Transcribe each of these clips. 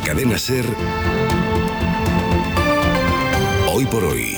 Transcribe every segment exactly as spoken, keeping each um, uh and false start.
cadena SER, Hoy por Hoy,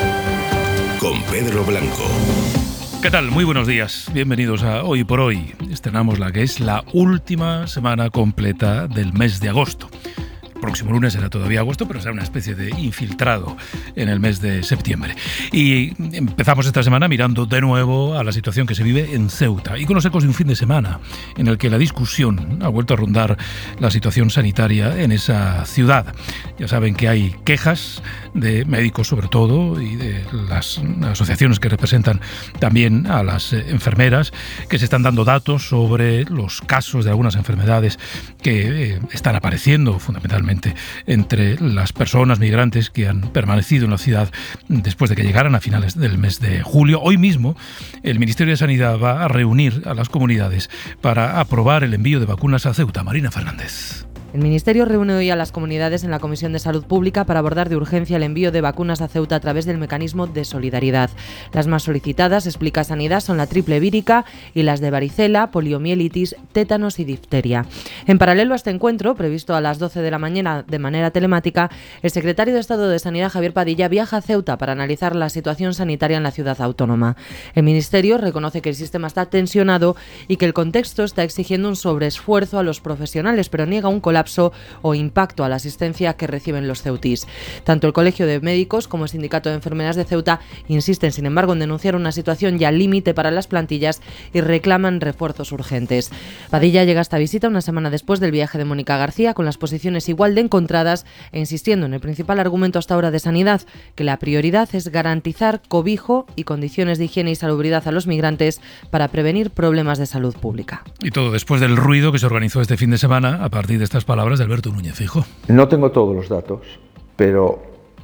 con Pedro Blanco. ¿Qué tal? Muy buenos días. Bienvenidos a Hoy por Hoy. Estrenamos la que es la última semana completa del mes de agosto. El próximo lunes será todavía agosto, pero será una especie de infiltrado en el mes de septiembre. Y empezamos esta semana mirando de nuevo a la situación que se vive en Ceuta y con los ecos de un fin de semana en el que la discusión ha vuelto a rondar la situación sanitaria en esa ciudad. Ya saben que hay quejas de médicos sobre todo y de las asociaciones que representan también a las enfermeras, que se están dando datos sobre los casos de algunas enfermedades que eh, están apareciendo fundamentalmente entre las personas migrantes que han permanecido en la ciudad después de que llegaran a finales del mes de julio. Hoy mismo el Ministerio de Sanidad va a reunir a las comunidades para aprobar el envío de vacunas a Ceuta. Marina Fernández. El Ministerio reúne hoy a las comunidades en la Comisión de Salud Pública para abordar de urgencia el envío de vacunas a Ceuta a través del mecanismo de solidaridad. Las más solicitadas, explica Sanidad, son la triple vírica y las de varicela, poliomielitis, tétanos y difteria. En paralelo a este encuentro, previsto a las doce de la mañana de manera telemática, el secretario de Estado de Sanidad, Javier Padilla, viaja a Ceuta para analizar la situación sanitaria en la ciudad autónoma. El Ministerio reconoce que el sistema está tensionado y que el contexto está exigiendo un sobreesfuerzo a los profesionales, pero niega un colapso o impacto a la asistencia que reciben los ceutís. Tanto el Colegio de Médicos como el Sindicato de Enfermeras de Ceuta insisten, sin embargo, en denunciar una situación ya límite para las plantillas y reclaman refuerzos urgentes. Padilla llega a esta visita una semana después del viaje de Mónica García, con las posiciones igual de encontradas e insistiendo en el principal argumento hasta ahora de Sanidad, que la prioridad es garantizar cobijo y condiciones de higiene y salubridad a los migrantes para prevenir problemas de salud pública. Y todo después del ruido que se organizó este fin de semana a partir de estas palabras de Alberto Núñez Feijóo. No tengo todos los datos, pero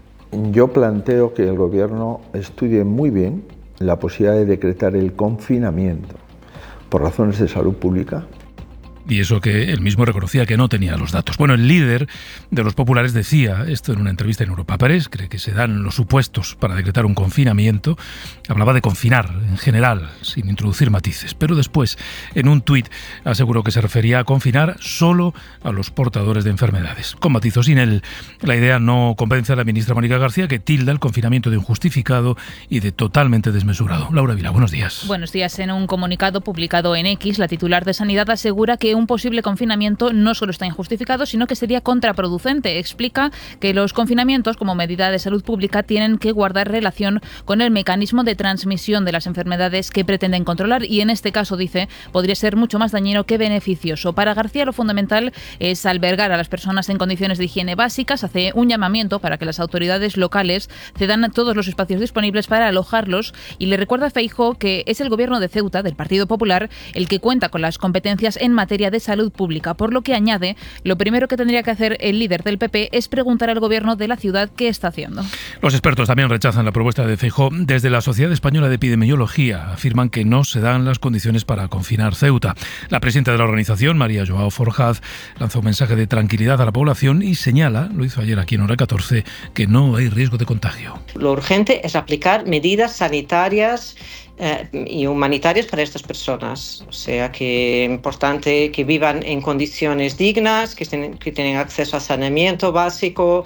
yo planteo que el Gobierno estudie muy bien la posibilidad de decretar el confinamiento por razones de salud pública. Y eso que él mismo reconocía que no tenía los datos. Bueno, el líder de los populares decía esto en una entrevista en Europa Press, cree que se dan los supuestos para decretar un confinamiento. Hablaba de confinar en general, sin introducir matices. Pero después, en un tuit, aseguró que se refería a confinar solo a los portadores de enfermedades. Con matizos sin él, la idea no convence a la ministra Mónica García, que tilda el confinamiento de injustificado y de totalmente desmesurado. Laura Vila, buenos días. Buenos días. En un comunicado publicado en X, la titular de Sanidad asegura que un posible confinamiento no solo está injustificado, sino que sería contraproducente. Explica que los confinamientos, como medida de salud pública, tienen que guardar relación con el mecanismo de transmisión de las enfermedades que pretenden controlar y, en este caso, dice, podría ser mucho más dañino que beneficioso. Para García, lo fundamental es albergar a las personas en condiciones de higiene básicas. Hace un llamamiento para que las autoridades locales cedan todos los espacios disponibles para alojarlos y le recuerda a Feijóo que es el gobierno de Ceuta, del Partido Popular, el que cuenta con las competencias en materia de salud pública, por lo que añade, lo primero que tendría que hacer el líder del P P es preguntar al gobierno de la ciudad qué está haciendo. Los expertos también rechazan la propuesta de Feijóo. Desde la Sociedad Española de Epidemiología afirman que no se dan las condiciones para confinar Ceuta. La presidenta de la organización, María Joao Forjaz, lanzó un mensaje de tranquilidad a la población y señala, lo hizo ayer aquí en Hora catorce, que no hay riesgo de contagio. Lo urgente es aplicar medidas sanitarias Eh, y humanitarias para estas personas, o sea que es importante que vivan en condiciones dignas, que, ten, que tengan acceso a saneamiento básico,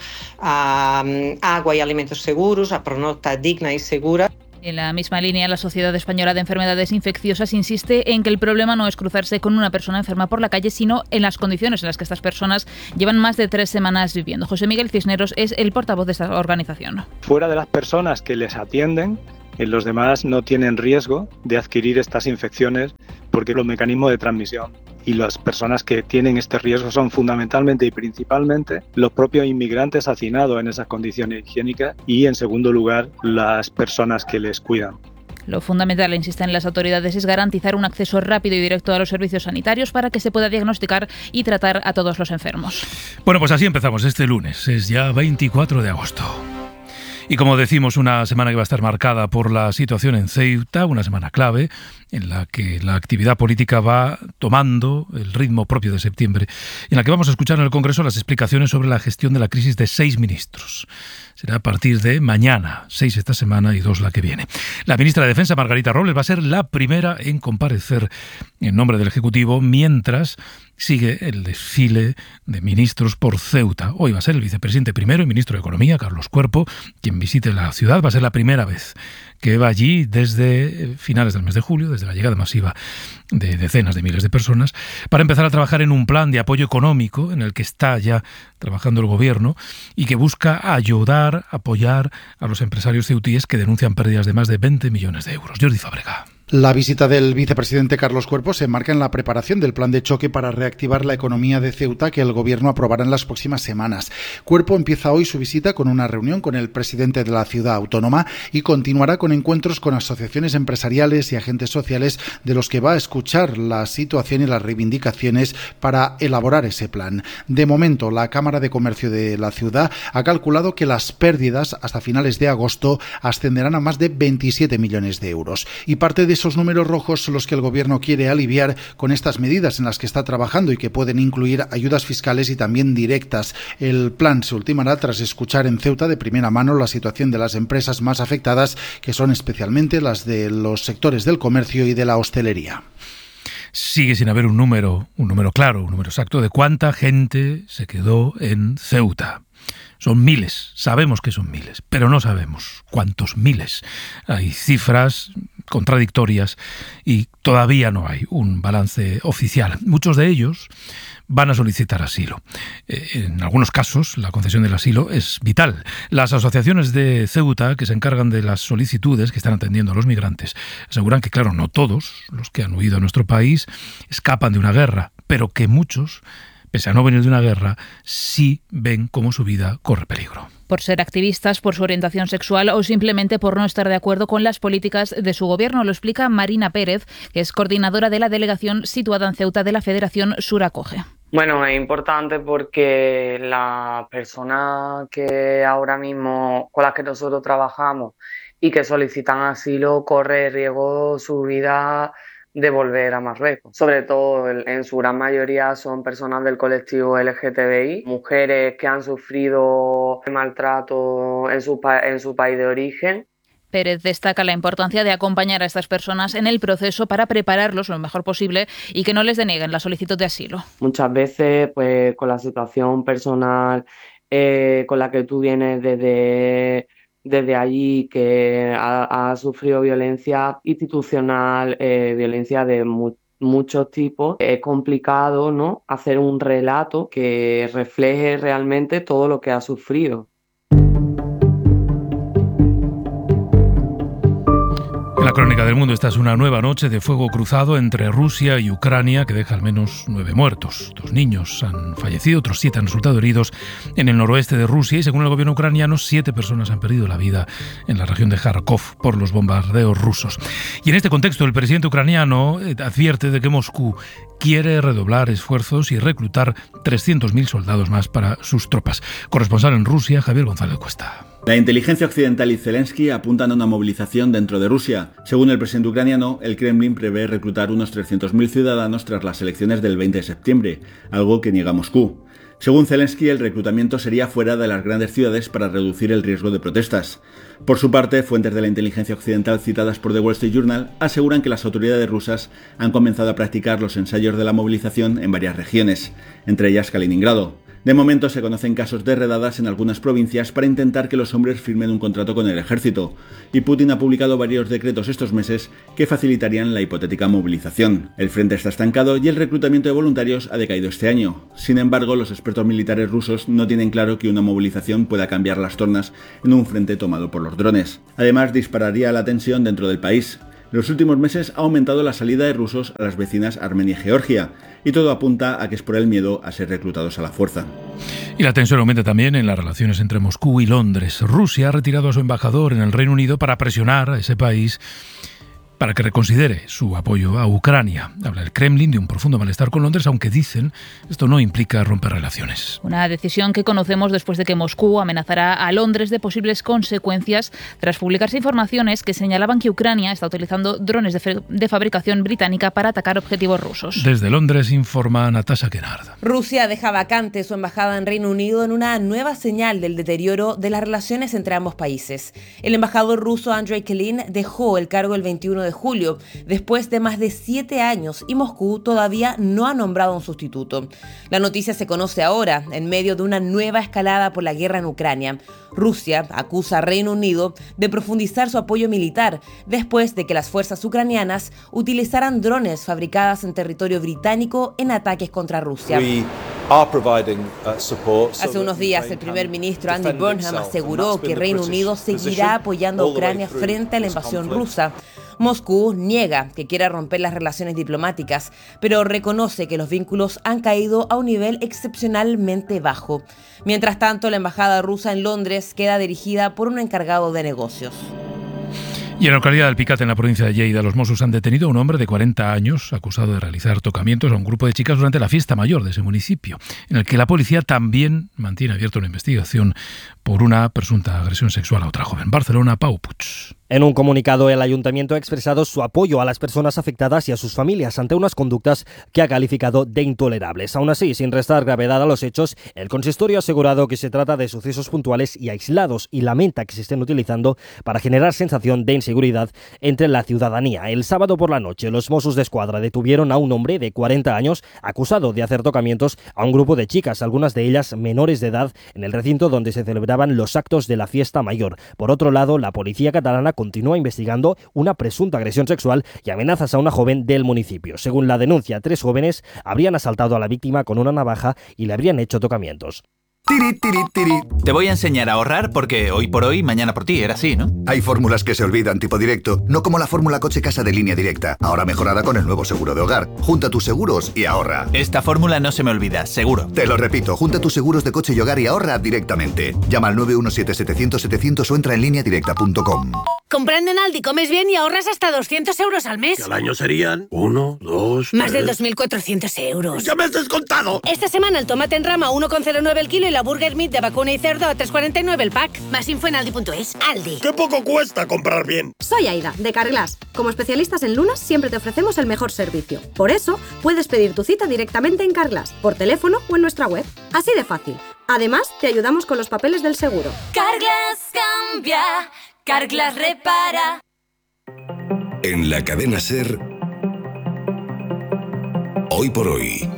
a um, agua y alimentos seguros, a pronota digna y segura. En la misma línea, la Sociedad Española de Enfermedades Infecciosas insiste en que el problema no es cruzarse con una persona enferma por la calle, sino en las condiciones en las que estas personas llevan más de tres semanas viviendo. José Miguel Cisneros es el portavoz de esta organización. Fuera de las personas que les atienden, los demás no tienen riesgo de adquirir estas infecciones porque los mecanismos de transmisión y las personas que tienen este riesgo son fundamentalmente y principalmente los propios inmigrantes hacinados en esas condiciones higiénicas y, en segundo lugar, las personas que les cuidan. Lo fundamental, insisten las autoridades, es garantizar un acceso rápido y directo a los servicios sanitarios para que se pueda diagnosticar y tratar a todos los enfermos. Bueno, pues así empezamos este lunes, es ya veinticuatro de agosto. Y como decimos, una semana que va a estar marcada por la situación en Ceuta, una semana clave en la que la actividad política va tomando el ritmo propio de septiembre, en la que vamos a escuchar en el Congreso las explicaciones sobre la gestión de la crisis de seis ministros. Será a partir de mañana, seis esta semana y dos la que viene. La ministra de Defensa, Margarita Robles, va a ser la primera en comparecer en nombre del Ejecutivo, mientras Sigue el desfile de ministros por Ceuta. Hoy va a ser el vicepresidente primero y ministro de Economía, Carlos Cuerpo, quien visite la ciudad. Va a ser la primera vez que va allí desde finales del mes de julio, desde la llegada masiva de decenas de miles de personas, para empezar a trabajar en un plan de apoyo económico en el que está ya trabajando el gobierno y que busca ayudar, apoyar a los empresarios ceutíes que denuncian pérdidas de más de veinte millones de euros. Jordi Fábrega. La visita del vicepresidente Carlos Cuerpo se enmarca en la preparación del plan de choque para reactivar la economía de Ceuta que el gobierno aprobará en las próximas semanas. Cuerpo empieza hoy su visita con una reunión con el presidente de la ciudad autónoma y continuará con encuentros con asociaciones empresariales y agentes sociales de los que va a escuchar la situación y las reivindicaciones para elaborar ese plan. De momento, la Cámara de Comercio de la ciudad ha calculado que las pérdidas hasta finales de agosto ascenderán a más de veintisiete millones de euros y parte de esos números rojos son los que el gobierno quiere aliviar con estas medidas en las que está trabajando y que pueden incluir ayudas fiscales y también directas. El plan se ultimará tras escuchar en Ceuta de primera mano la situación de las empresas más afectadas, que son especialmente las de los sectores del comercio y de la hostelería. Sigue sin haber un número, un número claro, un número exacto de cuánta gente se quedó en Ceuta. Son miles, sabemos que son miles, pero no sabemos cuántos miles. Hay cifras contradictorias y todavía no hay un balance oficial. Muchos de ellos van a solicitar asilo. En algunos casos, la concesión del asilo es vital. Las asociaciones de Ceuta, que se encargan de las solicitudes que están atendiendo a los migrantes, aseguran que, claro, no todos los que han huido a nuestro país escapan de una guerra, pero que muchos, pese a no venir de una guerra, sí ven cómo su vida corre peligro. Por ser activistas, por su orientación sexual o simplemente por no estar de acuerdo con las políticas de su gobierno. Lo explica Marina Pérez, que es coordinadora de la delegación situada en Ceuta de la Federación Sur Acoge. Bueno, es importante porque las personas que ahora mismo con las que nosotros trabajamos y que solicitan asilo corre riesgo su vida de volver a Marruecos. Sobre todo, en su gran mayoría son personas del colectivo L G T B I, mujeres que han sufrido maltrato en su, pa- en su país de origen. Pérez destaca la importancia de acompañar a estas personas en el proceso para prepararlos lo mejor posible y que no les deneguen la solicitud de asilo. Muchas veces, pues, con la situación personal eh, con la que tú vienes desde... desde allí, que ha, ha sufrido violencia institucional, eh, violencia de mu- muchos tipos, es complicado, ¿no?, hacer un relato que refleje realmente todo lo que ha sufrido. En la Crónica del Mundo, esta es una nueva noche de fuego cruzado entre Rusia y Ucrania que deja al menos nueve muertos. Dos niños han fallecido, otros siete han resultado heridos en el noroeste de Rusia y, según el gobierno ucraniano, siete personas han perdido la vida en la región de Kharkov por los bombardeos rusos. Y en este contexto, el presidente ucraniano advierte de que Moscú quiere redoblar esfuerzos y reclutar trescientos mil soldados más para sus tropas. Corresponsal en Rusia, Javier González Cuesta. La inteligencia occidental y Zelensky apuntan a una movilización dentro de Rusia. Según el presidente ucraniano, el Kremlin prevé reclutar unos trescientos mil ciudadanos tras las elecciones del veinte de septiembre, algo que niega Moscú. Según Zelensky, el reclutamiento sería fuera de las grandes ciudades para reducir el riesgo de protestas. Por su parte, fuentes de la inteligencia occidental citadas por The Wall Street Journal aseguran que las autoridades rusas han comenzado a practicar los ensayos de la movilización en varias regiones, entre ellas Kaliningrado. De momento se conocen casos de redadas en algunas provincias para intentar que los hombres firmen un contrato con el ejército, y Putin ha publicado varios decretos estos meses que facilitarían la hipotética movilización. El frente está estancado y el reclutamiento de voluntarios ha decaído este año. Sin embargo, los expertos militares rusos no tienen claro que una movilización pueda cambiar las tornas en un frente tomado por los drones. Además, dispararía la tensión dentro del país. En los últimos meses ha aumentado la salida de rusos a las vecinas Armenia y Georgia, y todo apunta a que es por el miedo a ser reclutados a la fuerza. Y la tensión aumenta también en las relaciones entre Moscú y Londres. Rusia ha retirado a su embajador en el Reino Unido para presionar a ese país para que reconsidere su apoyo a Ucrania. Habla el Kremlin de un profundo malestar con Londres, aunque dicen esto no implica romper relaciones. Una decisión que conocemos después de que Moscú amenazará a Londres de posibles consecuencias tras publicarse informaciones que señalaban que Ucrania está utilizando drones de, fe- de fabricación británica para atacar objetivos rusos. Desde Londres informa Natasha Kennard. Rusia deja vacante su embajada en Reino Unido en una nueva señal del deterioro de las relaciones entre ambos países. El embajador ruso Andrei Kelin dejó el cargo el veintiuno de de julio, después de más de siete años, y Moscú todavía no ha nombrado un sustituto. La noticia se conoce ahora, en medio de una nueva escalada por la guerra en Ucrania. Rusia acusa a Reino Unido de profundizar su apoyo militar después de que las fuerzas ucranianas utilizaran drones fabricadas en territorio británico en ataques contra Rusia. Hace unos días, el primer ministro Andy Burnham aseguró que Reino Unido seguirá apoyando a Ucrania frente a la invasión rusa. Moscú niega que quiera romper las relaciones diplomáticas, pero reconoce que los vínculos han caído a un nivel excepcionalmente bajo. Mientras tanto, la embajada rusa en Londres queda dirigida por un encargado de negocios. Y en la localidad del Picate, en la provincia de Lleida, los Mossos han detenido a un hombre de cuarenta años acusado de realizar tocamientos a un grupo de chicas durante la fiesta mayor de ese municipio, en el que la policía también mantiene abierta una investigación por una presunta agresión sexual a otra joven. Barcelona, Pau Puig. En un comunicado, el ayuntamiento ha expresado su apoyo a las personas afectadas y a sus familias ante unas conductas que ha calificado de intolerables. Aún así, sin restar gravedad a los hechos, el consistorio ha asegurado que se trata de sucesos puntuales y aislados y lamenta que se estén utilizando para generar sensación de inseguridad entre la ciudadanía. El sábado por la noche, los Mossos de Escuadra detuvieron a un hombre de cuarenta años acusado de hacer tocamientos a un grupo de chicas, algunas de ellas menores de edad, en el recinto donde se celebraban los actos de la fiesta mayor. Por otro lado, la policía catalana continúa investigando una presunta agresión sexual y amenazas a una joven del municipio. Según la denuncia, tres jóvenes habrían asaltado a la víctima con una navaja y le habrían hecho tocamientos. Tiri, tiri, tiri. Te voy a enseñar a ahorrar porque hoy por hoy, mañana por ti, era así, ¿no? Hay fórmulas que se olvidan tipo directo, no como la fórmula coche-casa de Línea Directa, ahora mejorada con el nuevo seguro de hogar. Junta tus seguros y ahorra. Esta fórmula no se me olvida, seguro. Te lo repito, junta tus seguros de coche y hogar y ahorra directamente. Llama al nueve uno siete, setecientos, setecientos o entra en línea directa punto com. Comprando en Aldi comes bien y ahorras hasta doscientos euros al mes. Que al año serían uno, dos, Más tres. de dos mil cuatrocientos euros. ¡Ya me has descontado! Esta semana el tomate en rama uno coma cero nueve el kilo y la burger meat de vacuna y cerdo a tres coma cuarenta y nueve el pack. Más info en aldi punto es. Aldi. ¡Qué poco cuesta comprar bien! Soy Aida, de Carglass. Como especialistas en lunas siempre te ofrecemos el mejor servicio. Por eso, puedes pedir tu cita directamente en Carglass, por teléfono o en nuestra web. Así de fácil. Además, te ayudamos con los papeles del seguro. Carglass cambia, Carglass repara. En la cadena SER, Hoy por Hoy,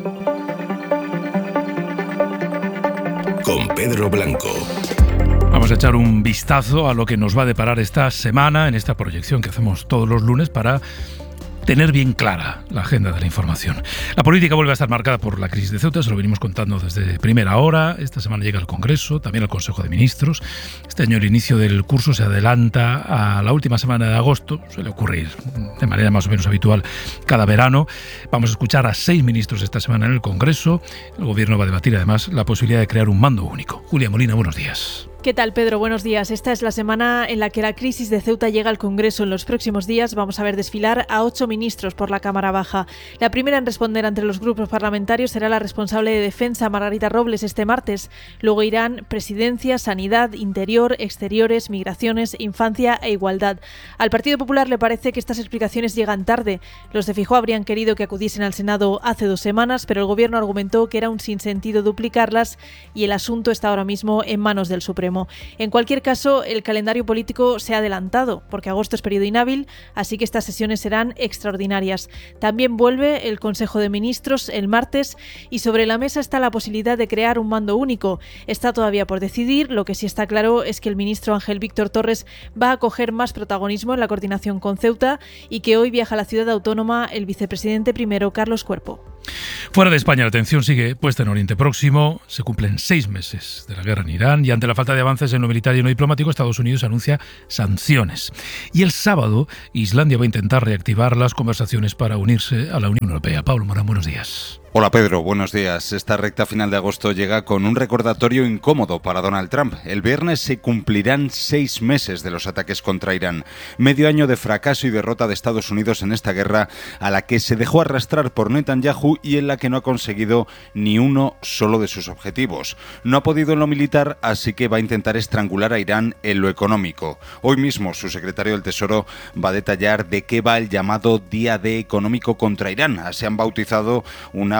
con Pedro Blanco. Vamos a echar un vistazo a lo que nos va a deparar esta semana en esta proyección que hacemos todos los lunes para tener bien clara la agenda de la información. La política vuelve a estar marcada por la crisis de Ceuta, se lo venimos contando desde primera hora. Esta semana llega al Congreso, también al Consejo de Ministros. Este año el inicio del curso se adelanta a la última semana de agosto, suele ocurrir de manera más o menos habitual cada verano. Vamos a escuchar a seis ministros esta semana en el Congreso. El Gobierno va a debatir además la posibilidad de crear un mando único. Julia Molina, buenos días. ¿Qué tal, Pedro? Buenos días. Esta es la semana en la que la crisis de Ceuta llega al Congreso. En los próximos días vamos a ver desfilar a ocho ministros por la Cámara Baja. La primera en responder entre los grupos parlamentarios será la responsable de Defensa, Margarita Robles, este martes. Luego irán Presidencia, Sanidad, Interior, Exteriores, Migraciones, Infancia e Igualdad. Al Partido Popular le parece que estas explicaciones llegan tarde. Los de Feijóo habrían querido que acudiesen al Senado hace dos semanas, pero el Gobierno argumentó que era un sinsentido duplicarlas y el asunto está ahora mismo en manos del Supremo. En cualquier caso, el calendario político se ha adelantado, porque agosto es periodo inhábil, así que estas sesiones serán extraordinarias. También vuelve el Consejo de Ministros el martes y sobre la mesa está la posibilidad de crear un mando único. Está todavía por decidir, lo que sí está claro es que el ministro Ángel Víctor Torres va a coger más protagonismo en la coordinación con Ceuta y que hoy viaja a la ciudad autónoma el vicepresidente primero, Carlos Cuerpo. Fuera de España, la atención sigue puesta en Oriente Próximo. Se cumplen seis meses de la guerra en Irán y ante la falta de avances en lo militar y en lo diplomático, Estados Unidos anuncia sanciones. Y el sábado, Islandia va a intentar reactivar las conversaciones para unirse a la Unión Europea. Pablo Morán, buenos días. Hola Pedro, buenos días. Esta recta final de agosto llega con un recordatorio incómodo para Donald Trump. El viernes se cumplirán seis meses de los ataques contra Irán. Medio año de fracaso y derrota de Estados Unidos en esta guerra a la que se dejó arrastrar por Netanyahu y en la que no ha conseguido ni uno solo de sus objetivos. No ha podido en lo militar, así que va a intentar estrangular a Irán en lo económico. Hoy mismo su secretario del Tesoro va a detallar de qué va el llamado Día D económico contra Irán. Se han bautizado una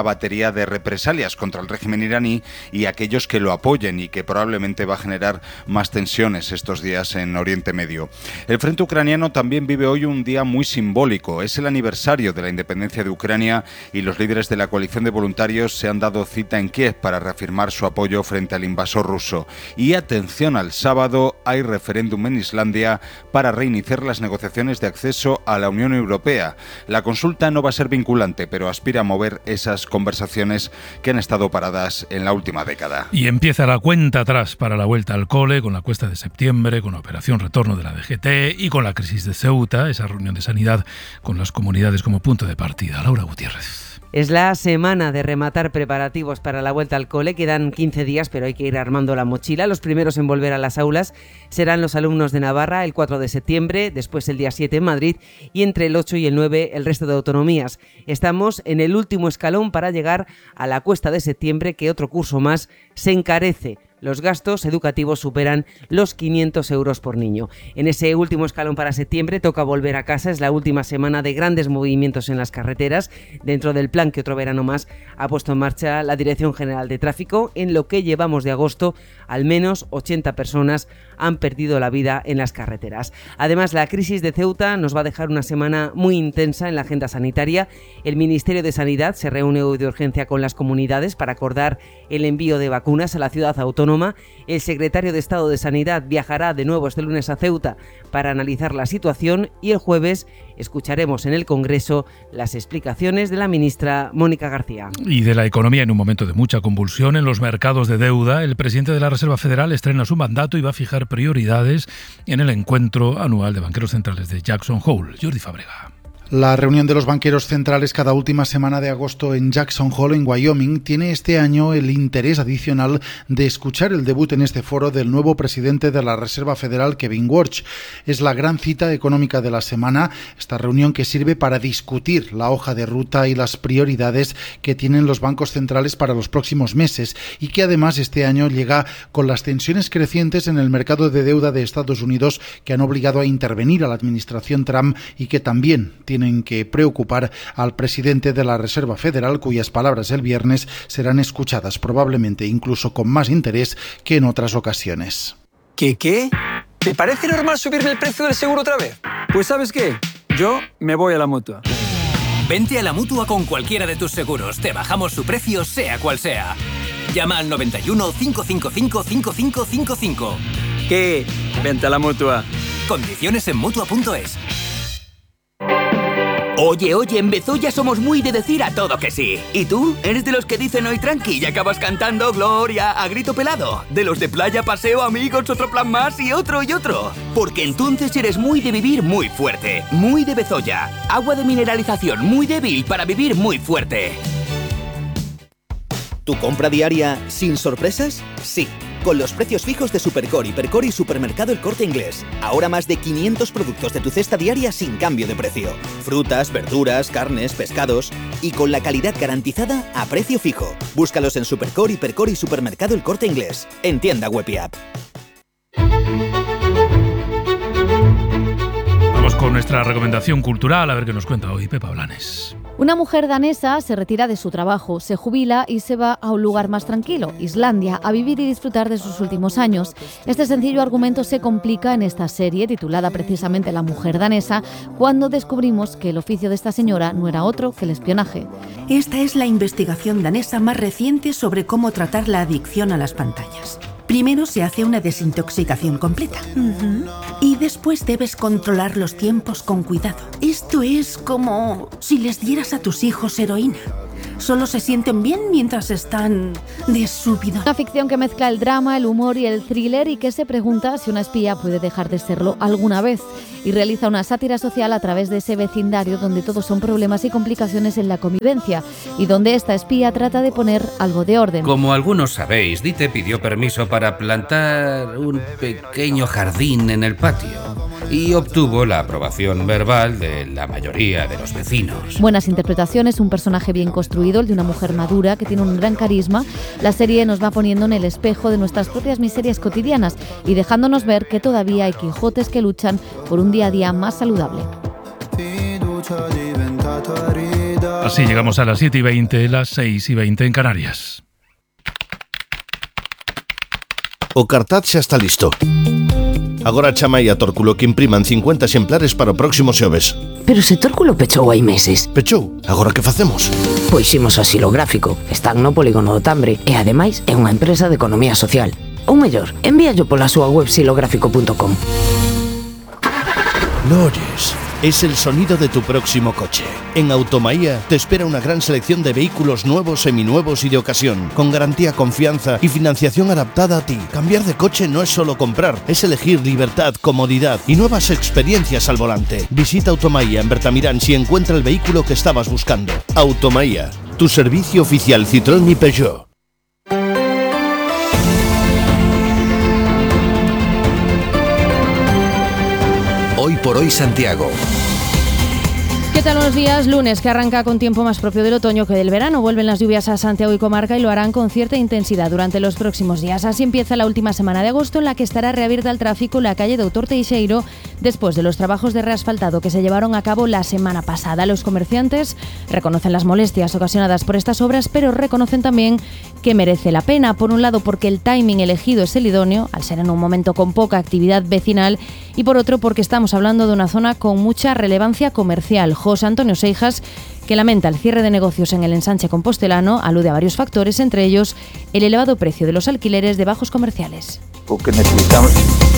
batería de represalias contra el régimen iraní y aquellos que lo apoyen, y que probablemente va a generar más tensiones estos días en Oriente Medio. El frente ucraniano también vive hoy un día muy simbólico. Es el aniversario de la independencia de Ucrania y los líderes de la coalición de voluntarios se han dado cita en Kiev para reafirmar su apoyo frente al invasor ruso. Y atención, al sábado hay referéndum en Islandia para reiniciar las negociaciones de acceso a la Unión Europea. La consulta no va a ser vinculante, pero aspira a mover esas conversaciones que han estado paradas en la última década. Y empieza la cuenta atrás para la vuelta al cole, con la cuesta de septiembre, con la operación retorno de la D G T y con la crisis de Ceuta, esa reunión de sanidad con las comunidades como punto de partida. Laura Gutiérrez. Es la semana de rematar preparativos para la vuelta al cole. Quedan quince días, pero hay que ir armando la mochila. Los primeros en volver a las aulas serán los alumnos de Navarra el cuatro de septiembre, después el día siete en Madrid y entre el ocho y el nueve el resto de autonomías. Estamos en el último escalón para llegar a la cuesta de septiembre, que otro curso más se encarece. Los gastos educativos superan los quinientos euros por niño. En ese último escalón para septiembre toca volver a casa. Es la última semana de grandes movimientos en las carreteras, dentro del plan que otro verano más ha puesto en marcha la Dirección General de Tráfico. En lo que llevamos de agosto, al menos ochenta personas han perdido la vida en las carreteras. Además, la crisis de Ceuta nos va a dejar una semana muy intensa en la agenda sanitaria. El Ministerio de Sanidad se reúne hoy de urgencia con las comunidades para acordar el envío de vacunas a la ciudad autónoma. El secretario de Estado de Sanidad viajará de nuevo este lunes a Ceuta para analizar la situación y el jueves escucharemos en el Congreso las explicaciones de la ministra Mónica García. Y de la economía, en un momento de mucha convulsión en los mercados de deuda, el presidente de la Reserva Federal estrena su mandato y va a fijar prioridades en el encuentro anual de banqueros centrales de Jackson Hole. Jordi Fábrega. La reunión de los banqueros centrales cada última semana de agosto en Jackson Hole, en Wyoming, tiene este año el interés adicional de escuchar el debut en este foro del nuevo presidente de la Reserva Federal, Kevin Warsh. Es la gran cita económica de la semana, esta reunión que sirve para discutir la hoja de ruta y las prioridades que tienen los bancos centrales para los próximos meses, y que además este año llega con las tensiones crecientes en el mercado de deuda de Estados Unidos, que han obligado a intervenir a la administración Trump y que también tiene tienen que preocupar al presidente de la Reserva Federal, cuyas palabras el viernes serán escuchadas probablemente incluso con más interés que en otras ocasiones. ¿Qué qué? ¿Te parece normal subirme el precio del seguro otra vez? Pues ¿sabes qué? Yo me voy a la Mutua. Vente a la Mutua con cualquiera de tus seguros. Te bajamos su precio, sea cual sea. Llama al noventa y uno, cinco cinco cinco, cinco cinco cinco cinco. ¿Qué? Vente a la Mutua. Condiciones en Mutua punto es. Oye, oye, en Bezoya somos muy de decir a todo que sí. ¿Y tú? ¿Eres de los que dicen hoy tranqui y acabas cantando Gloria a grito pelado? ¿De los de playa, paseo, amigos, otro plan más y otro y otro? Porque entonces eres muy de vivir muy fuerte. Muy de Bezoya. Agua de mineralización muy débil para vivir muy fuerte. ¿Tu compra diaria sin sorpresas? Sí. Con los precios fijos de Supercore, Hipercore y Supermercado El Corte Inglés. Ahora más de quinientos productos de tu cesta diaria sin cambio de precio. Frutas, verduras, carnes, pescados. Y con la calidad garantizada a precio fijo. Búscalos en Supercore, Hipercore y Supermercado El Corte Inglés. En tienda web y app. Vamos con nuestra recomendación cultural, a ver qué nos cuenta hoy Pepa Blanes. Una mujer danesa se retira de su trabajo, se jubila y se va a un lugar más tranquilo, Islandia, a vivir y disfrutar de sus últimos años. Este sencillo argumento se complica en esta serie, titulada precisamente La mujer danesa, cuando descubrimos que el oficio de esta señora no era otro que el espionaje. Esta es la investigación danesa más reciente sobre cómo tratar la adicción a las pantallas. Primero se hace una desintoxicación completa. Uh-huh. Y después debes controlar los tiempos con cuidado. Esto es como si les dieras a tus hijos heroína. Solo se sienten bien mientras están de subidón. Una ficción que mezcla el drama, el humor y el thriller y que se pregunta si una espía puede dejar de serlo alguna vez. Y realiza una sátira social a través de ese vecindario donde todos son problemas y complicaciones en la convivencia y donde esta espía trata de poner algo de orden. Como algunos sabéis, Dite pidió permiso para plantar un pequeño jardín en el patio y obtuvo la aprobación verbal de la mayoría de los vecinos. Buenas interpretaciones, un personaje bien construido, el de una mujer madura que tiene un gran carisma. La serie nos va poniendo en el espejo de nuestras propias miserias cotidianas y dejándonos ver que todavía hay Quijotes que luchan por un día a día más saludable. Así llegamos a las siete y veinte, las seis y veinte en Canarias. O cartaz xa está listo. Agora chamai a Tórculo que impriman cincuenta exemplares para o próximo xoves. Pero se Tórculo pechou hai meses. Pechou? Agora que facemos? Pois imos a Xilográfico. Están no polígono do Tambre e ademais é unha empresa de economía social. Ou mellor, envíallo pola súa web xilográfico punto com. Lo oyes. Es el sonido de tu próximo coche. En Automaía te espera una gran selección de vehículos nuevos, seminuevos y de ocasión, con garantía, confianza y financiación adaptada a ti. Cambiar de coche no es solo comprar, es elegir libertad, comodidad y nuevas experiencias al volante. Visita Automaía en Bertamirán y encuentra el vehículo que estabas buscando. Automaía, tu servicio oficial Citroën y Peugeot. Hoy por hoy Santiago. ¿Qué tal? Buenos días. Lunes, que arranca con tiempo más propio del otoño que del verano. Vuelven las lluvias a Santiago y comarca y lo harán con cierta intensidad durante los próximos días. Así empieza la última semana de agosto, en la que estará reabierta al tráfico la calle Doutor Teixeiro después de los trabajos de reasfaltado que se llevaron a cabo la semana pasada. Los comerciantes reconocen las molestias ocasionadas por estas obras, pero reconocen también que merece la pena. Por un lado, porque el timing elegido es el idóneo, al ser en un momento con poca actividad vecinal, y por otro, porque estamos hablando de una zona con mucha relevancia comercial. José Antonio Seijas, que lamenta el cierre de negocios en el ensanche compostelano, alude a varios factores, entre ellos el elevado precio de los alquileres de bajos comerciales. O que necesitamos...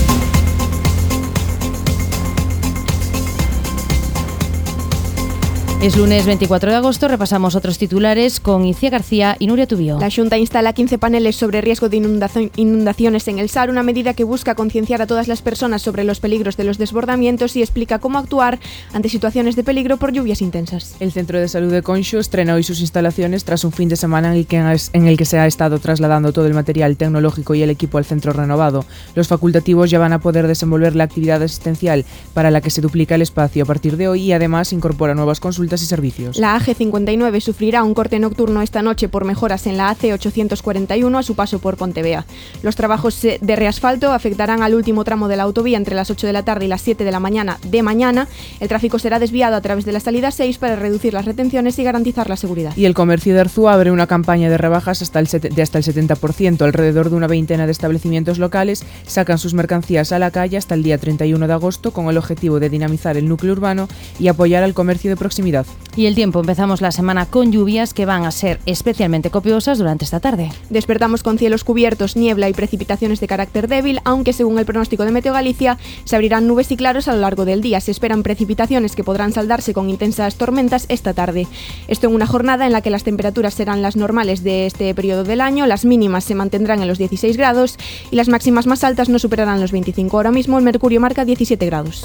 Es lunes veinticuatro de agosto, repasamos otros titulares con Icía García y Nuria Tubío. La Xunta instala quince paneles sobre riesgo de inundación, inundaciones en el Sar, una medida que busca concienciar a todas las personas sobre los peligros de los desbordamientos y explica cómo actuar ante situaciones de peligro por lluvias intensas. El Centro de Salud de Conxo estrena hoy sus instalaciones tras un fin de semana en el, que, en el que se ha estado trasladando todo el material tecnológico y el equipo al centro renovado. Los facultativos ya van a poder desenvolver la actividad asistencial, para la que se duplica el espacio a partir de hoy y además incorpora nuevas consultas y servicios. La A G cincuenta y nueve sufrirá un corte nocturno esta noche por mejoras en la A C ochocientos cuarenta y uno a su paso por Pontevea. Los trabajos de reasfalto afectarán al último tramo de la autovía entre las ocho de la tarde y las siete de la mañana de mañana. El tráfico será desviado a través de la salida seis para reducir las retenciones y garantizar la seguridad. Y el comercio de Arzúa abre una campaña de rebajas hasta el de hasta el setenta por ciento. Alrededor de una veintena de establecimientos locales sacan sus mercancías a la calle hasta el día treinta y uno de agosto con el objetivo de dinamizar el núcleo urbano y apoyar al comercio de proximidad. Y el tiempo, empezamos la semana con lluvias que van a ser especialmente copiosas durante esta tarde. Despertamos con cielos cubiertos, niebla y precipitaciones de carácter débil, aunque según el pronóstico de Meteo Galicia se abrirán nubes y claros a lo largo del día. Se esperan precipitaciones que podrán saldarse con intensas tormentas esta tarde. Esto en una jornada en la que las temperaturas serán las normales de este periodo del año, las mínimas se mantendrán en los dieciséis grados y las máximas más altas no superarán los veinticinco. Ahora mismo el mercurio marca diecisiete grados.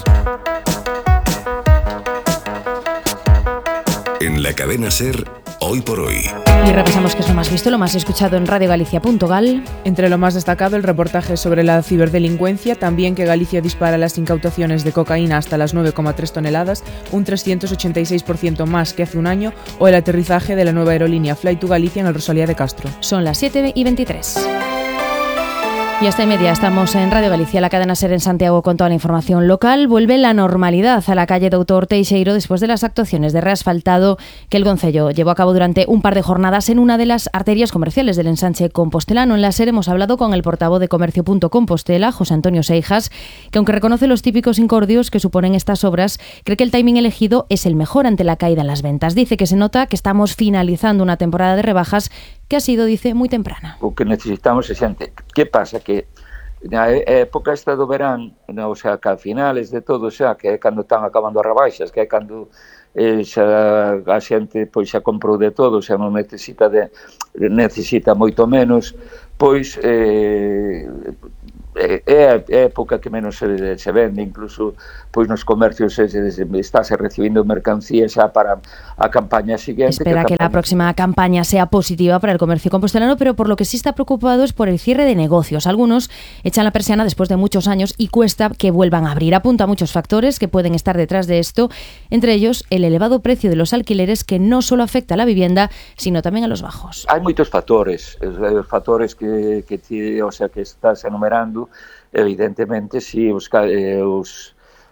En la cadena SER, Hoy por Hoy. Y repasamos qué es lo más visto, lo más escuchado en radio galicia punto gal. Entre lo más destacado, el reportaje sobre la ciberdelincuencia, también que Galicia dispara las incautaciones de cocaína hasta las nueve coma tres toneladas, un trescientos ochenta y seis por ciento más que hace un año, o el aterrizaje de la nueva aerolínea Fly to Galicia en el Rosalía de Castro. Son las siete y veintitrés. Y hasta y media estamos en Radio Galicia, la cadena SER en Santiago con toda la información local. Vuelve la normalidad a la calle Doutor Teixeiro después de las actuaciones de reasfaltado que el concello llevó a cabo durante un par de jornadas en una de las arterias comerciales del ensanche compostelano. En la SER hemos hablado con el portavoz de Comercio punto Compostela, José Antonio Seijas, que aunque reconoce los típicos incordios que suponen estas obras, cree que el timing elegido es el mejor ante la caída en las ventas. Dice que se nota que estamos finalizando una temporada de rebajas que ha sido, dice, moi temprana. O que necesitamos é xente. Que pasa? Que na época esta do verán, o sea, que a finales de todo, xa, que é cando están acabando as rebaixas, que é cando eh, xa, a xente pois xa comprou de todo, xa non necesita de necesita moito menos, pois eh, é a época que menos se, se vende, incluso pois nos comercios se, se, estáse recibindo mercancía xa para a campaña siguiente. Espera que, que la próxima campaña sea positiva para el comercio compostelano, pero por lo que sí está preocupado es por el cierre de negocios. Algunos echan la persiana después de muchos años y cuesta que vuelvan a abrir. Apunta a muchos factores que pueden estar detrás de esto, entre ellos el elevado precio de los alquileres, que no solo afecta a la vivienda, sino también a los bajos. Hai moitos factores, os factores que, que, ti, o sea, que estás enumerando. Evidentemente, si os, eh, os,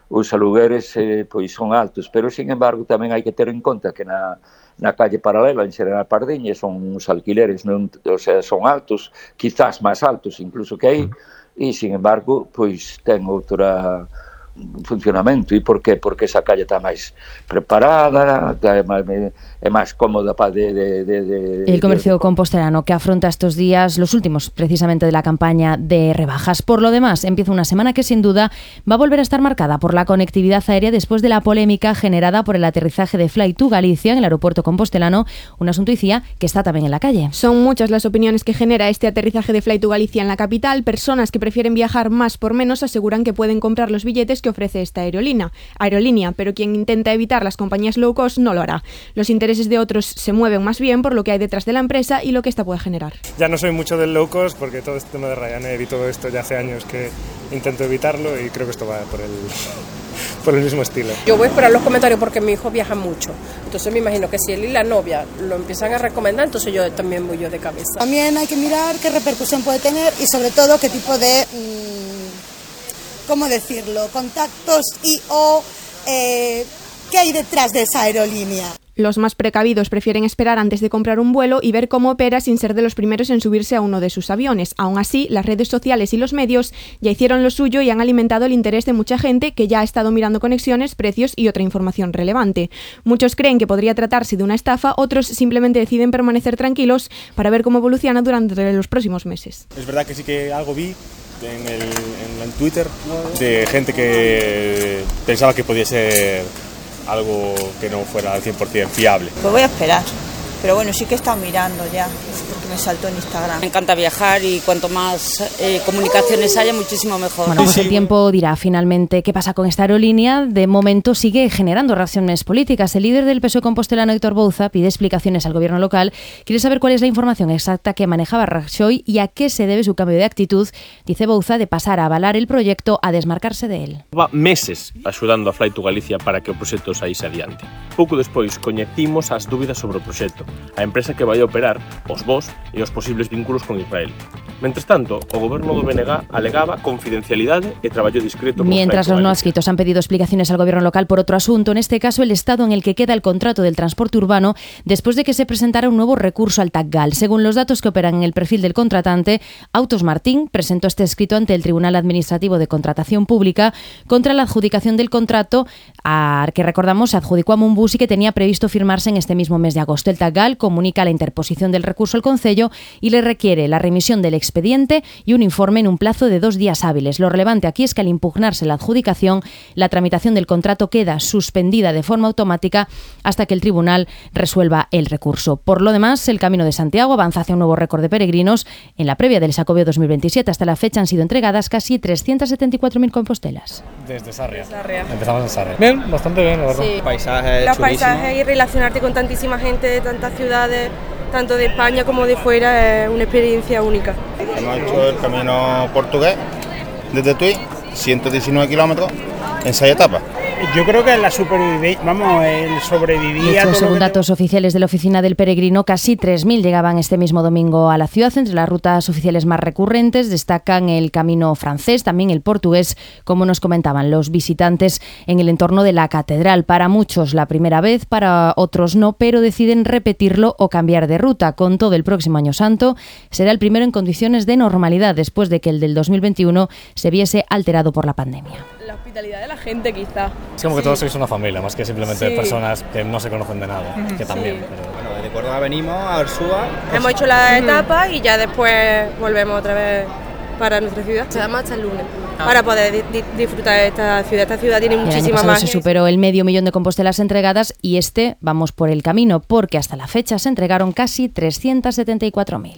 os alugueres eh, pois son altos, pero sin embargo tamén hai que ter en conta que na, na calle paralela en General Pardiña son uns alquileres, non, o sea, son altos, quizás máis altos incluso que aí, e sin embargo pois ten outra funcionamento. E por qué? Porque esa calle está máis preparada, é máis, é máis cómoda para de, de, de, de... El comercio compostelano que afronta estos días, los últimos precisamente de la campaña de rebajas. Por lo demás, empieza una semana que sin duda va a volver a estar marcada por la conectividad aérea después de la polémica generada por el aterrizaje de Fly to Galicia en el aeropuerto compostelano, un asunto, Icía, que está también en la calle. Son muchas las opiniones que genera este aterrizaje de Fly to Galicia en la capital. Personas que prefieren viajar más por menos aseguran que pueden comprar los billetes que ofrece esta aerolínea, aerolínea, pero quien intenta evitar las compañías low cost no lo hará. Los intereses de otros se mueven más bien por lo que hay detrás de la empresa y lo que esta puede generar. Ya no soy mucho del low cost porque todo este tema de Ryanair y todo esto ya hace años que intento evitarlo y creo que esto va por el, por el mismo estilo. Yo voy a esperar los comentarios porque mi hijo viaja mucho, entonces me imagino que si él y la novia lo empiezan a recomendar, entonces yo también voy yo de cabeza. También hay que mirar qué repercusión puede tener y sobre todo qué tipo de... Mmm, ¿cómo decirlo? Contactos y o eh, qué hay detrás de esa aerolínea. Los más precavidos prefieren esperar antes de comprar un vuelo y ver cómo opera sin ser de los primeros en subirse a uno de sus aviones. Aún así, las redes sociales y los medios ya hicieron lo suyo y han alimentado el interés de mucha gente que ya ha estado mirando conexiones, precios y otra información relevante. Muchos creen que podría tratarse de una estafa, otros simplemente deciden permanecer tranquilos para ver cómo evoluciona durante los próximos meses. Es verdad que sí que algo vi en el en, en Twitter de gente que pensaba que podía ser algo que no fuera al cien por ciento fiable. Pues voy a esperar, pero bueno, sí que he estado mirando ya, porque me saltó en Instagram. Me encanta viajar y cuanto más eh, comunicaciones haya, muchísimo mejor. Bueno, pues el tiempo dirá finalmente qué pasa con esta aerolínea. De momento sigue generando reacciones políticas. El líder del P S O E compostelano, Héctor Bouza, pide explicaciones al gobierno local. Quiere saber cuál es la información exacta que manejaba Rajoy y a qué se debe su cambio de actitud. Dice Bouza de pasar a avalar el proyecto a desmarcarse de él. Va meses axudando a Fly to Galicia para que o proxecto saíse adiante. Pouco despois coñecimos as dúbidas sobre o proxecto, a empresa que vai operar, os vos e os posibles vínculos con Israel. Mientras tanto, o goberno do B N G alegaba confidencialidade e traballo discreto. Mientras los no adscritos han pedido explicaciones al gobierno local por otro asunto, en este caso el estado en el que queda el contrato del transporte urbano después de que se presentara un nuevo recurso al TACGAL. Según los datos que operan en el perfil del contratante, Autos Martín presentó este escrito ante el Tribunal Administrativo de Contratación Pública contra la adjudicación del contrato a, que recordamos se adjudicó a Monbus y que tenía previsto firmarse en este mismo mes de agosto. El TACGAL comunica la interposición del recurso al Concello y le requiere la remisión del expediente y un informe en un plazo de dos días hábiles. Lo relevante aquí es que al impugnarse la adjudicación, la tramitación del contrato queda suspendida de forma automática hasta que el tribunal resuelva el recurso. Por lo demás, el Camino de Santiago avanza hacia un nuevo récord de peregrinos. En la previa del Xacobeo dos mil veintisiete hasta la fecha han sido entregadas casi trescientas setenta y cuatro mil compostelas. Desde Sarria. Sarria. Empezamos en Sarria. Bien, bastante bien, la verdad. Sí. Paisajes, Los paisajes y relacionarte con tantísima gente de tantas ciudades, tanto de España como de fuera, es una experiencia única. Hemos hecho el camino portugués desde Tui, ciento diecinueve kilómetros en seis etapas. Yo creo que la supervivencia, vamos, el sobrevivir. Hecho, según datos oficiales de la Oficina del Peregrino, casi tres mil llegaban este mismo domingo a la ciudad. Entre las rutas oficiales más recurrentes destacan el camino francés, también el portugués, como nos comentaban los visitantes en el entorno de la catedral. Para muchos la primera vez, para otros no, pero deciden repetirlo o cambiar de ruta. Con todo, el próximo Año Santo será el primero en condiciones de normalidad, después de que el del dos mil veintiuno se viese alterado por la pandemia. La hospitalidad de la gente, quizá. Es como que sí. todos sois una familia, más que simplemente Sí. personas que no se conocen de nada, Ujú. que también. Sí. Pero... Bueno, desde Córdoba venimos a Arzúa. Hemos hecho la etapa y ya después volvemos otra vez para nuestra ciudad. Se llama hasta el lunes, para poder di- di- disfrutar de esta ciudad. Esta ciudad tiene El año muchísima pasado magia. se superó el medio millón de compostelas entregadas y este vamos por el camino, porque hasta la fecha se entregaron casi trescientas setenta y cuatro mil.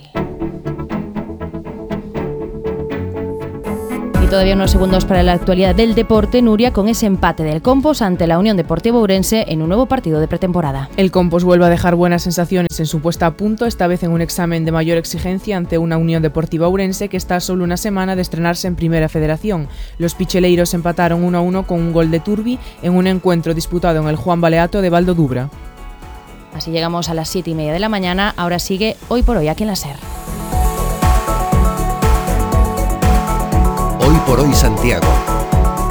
Y todavía unos segundos para la actualidad del deporte. Nuria, con ese empate del Compos ante la Unión Deportiva Ourense en un nuevo partido de pretemporada. El Compos vuelve a dejar buenas sensaciones en su puesta a punto, esta vez en un examen de mayor exigencia ante una Unión Deportiva Ourense que está a solo una semana de estrenarse en Primera Federación. Los picheleiros empataron uno a uno con un gol de Turbi en un encuentro disputado en el Juan Baleato de Valdo Dubra. Así llegamos a las siete y media de la mañana. Ahora sigue Hoy por Hoy aquí en la SER. Hoy por Hoy Santiago.